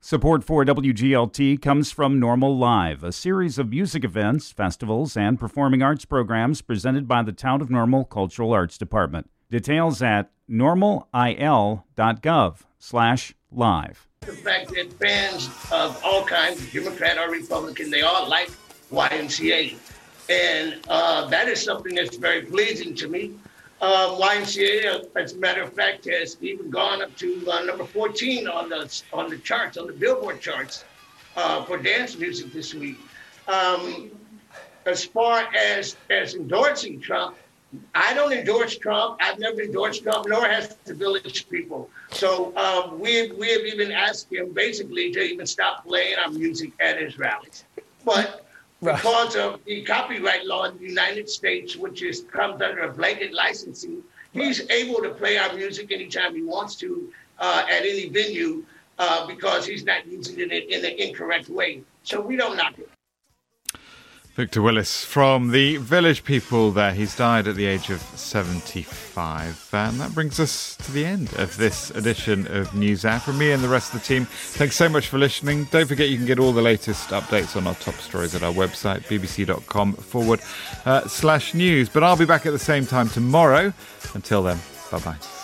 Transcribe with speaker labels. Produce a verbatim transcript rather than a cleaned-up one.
Speaker 1: Support for W G L T comes from Normal Live, a series of music events, festivals, and performing arts programs presented by the Town of Normal Cultural Arts Department. Details at normalil.gov slash live.
Speaker 2: The fact that fans of all kinds, Democrat or Republican, they all like Y M C A. And uh, that is something that's very pleasing to me. Um, Y M C A, as a matter of fact, has even gone up to uh, number fourteen on the on the charts, on the Billboard charts uh, for dance music this week. Um, as far as, as endorsing Trump, I don't endorse Trump. I've never endorsed Trump, nor has the Village people. So um, we we have even asked him basically to even stop playing our music at his rallies. But because of the copyright law in the United States, which is comes under a blanket licensing, he's able to play our music anytime he wants to uh, at any venue uh, because he's not using it in, in the incorrect way. So we don't knock it.
Speaker 3: Victor Willis from the Village People there. He's died at the age of seventy-five. And that brings us to the end of this edition of NewsHour. From me and the rest of the team, thanks so much for listening. Don't forget you can get all the latest updates on our top stories at our website, bbc.com forward uh, slash news. But I'll be back at the same time tomorrow. Until then, bye-bye.